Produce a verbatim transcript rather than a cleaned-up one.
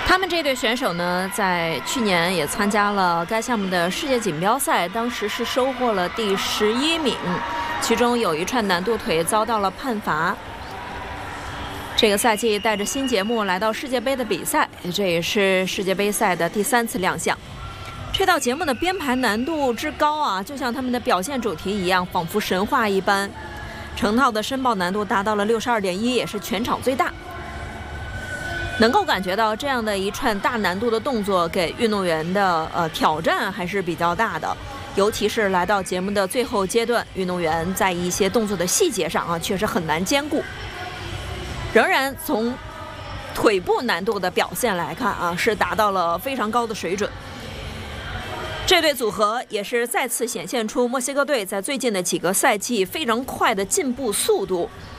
他们这队选手呢，在去年也参加了该项目的世界锦标赛，当时是收获了第十一名，其中有一串难度腿遭到了判罚。这个赛季带着新节目来到世界杯的比赛，这也是世界杯赛的第三次亮相。这道节目的编排难度之高啊，就像他们的表现主题一样，仿佛神话一般。成套的申报难度达到了六十二点一，也是全场最大。能够感觉到这样的一串大难度的动作给运动员的呃挑战还是比较大的，尤其是来到节目的最后阶段，运动员在一些动作的细节上啊，确实很难兼顾。仍然从腿部难度的表现来看啊，是达到了非常高的水准。这对组合也是再次显现出墨西哥队在最近的几个赛季非常快的进步速度。